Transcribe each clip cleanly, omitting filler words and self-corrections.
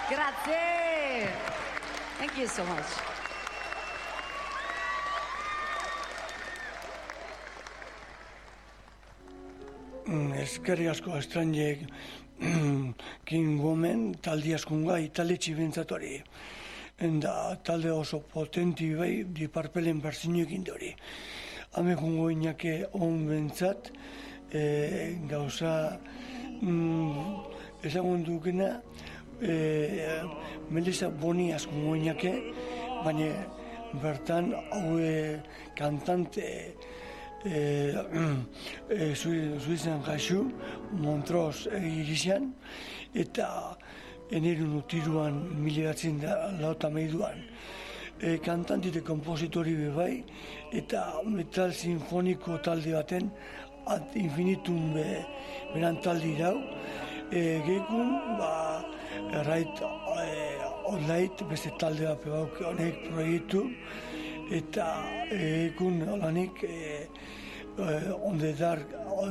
Grazie. Thank you so much. Eskerrik asko estrainek King Woman talde askunga italetxe bentzatori. Enda talde oso potenti bai di parpelen berzinuekin dori. Amekungo inake on bentzat gauza ezagun dukena Melissa Boni askungo inake, baina bertan haue kantante Suizan jaixu, Montrose irizian, eta enerun utiruan milibatzen da lauta meiduan. Kantanti eta kompositori bebai, eta metal sinfoniko talde baten, ad infinitum beran talde irau. Gekun, errait, onlait, beste talde bat bebauk honek proiektu, eta ekun olanik on the dark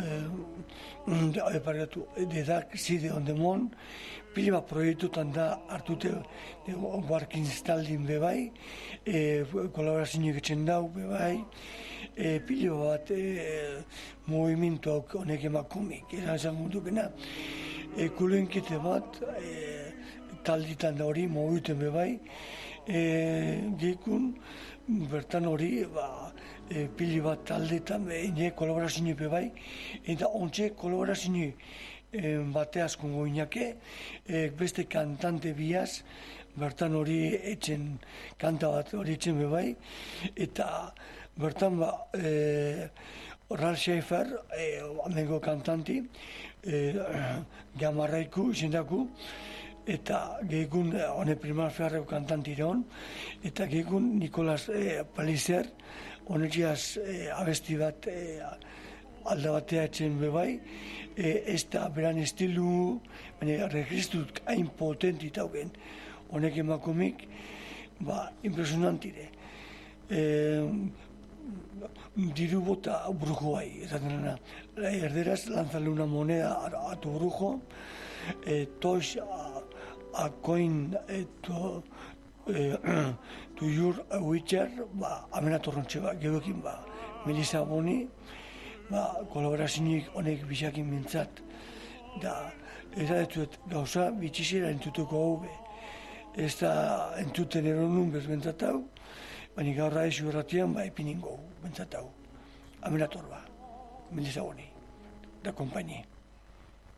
the dark side on the moon pili bat proiektutan da hartute working staldin bebai kolaborazioak etxen dau bebai pili bat movimentuak honek emakumik esan dukena kulenkete bat talditan da hori mobiten bebai gekun bertan hori pili bat taldetan ine kolaborazio bai eta ontxe kolaborazio bateazko inake beste kantante biaz bertan hori etxen kanta bat hori etxen bai eta bertan Ralph Schaeffer amengo kantanti gamarraiku izendaku eta gehiagun hone primar ferreko kantantire hon, eta gehiagun Nicolas Palizer, honetxiaz abesti bat alda batea etxen bebai, ez da beran estilu, baina registrut hain potenti tauken, honek emakumik, impresionantire. Diru bota brujo bai, esaten dena. Erderaz, lanzale una moneda a tu brujo, toix a coin to your witcher, amena torrontxe gebekin Melissa Boni, kolaborazioik honek bisakin mintzat. Da, ezadetuet gauza bitxizera entutuko hau be. Ez da entuten eronun bezbentzatau, baina gaurra ezu erratian epiningo bentzatau. Amena torba, Melissa Boni, da kompainie.